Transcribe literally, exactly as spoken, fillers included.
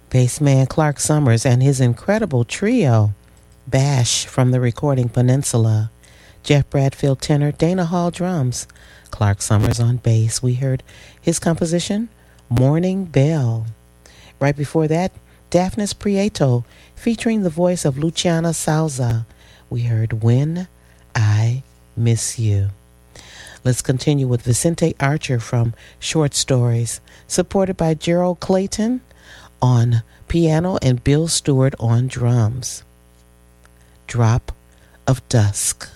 Bassman Clark Summers and his incredible trio, Bash from the Recording Peninsula, Jeff Bradfield tenor, Dana Hall drums, Clark Summers on bass. We heard his composition, Morning Bell. Right before that, Daphnis Prieto featuring the voice of Luciana Souza. We heard When I Miss You. Let's continue with Vicente Archer from Short Stories, supported by Gerald Clayton on piano and Bill Stewart on drums. Drop of Dusk.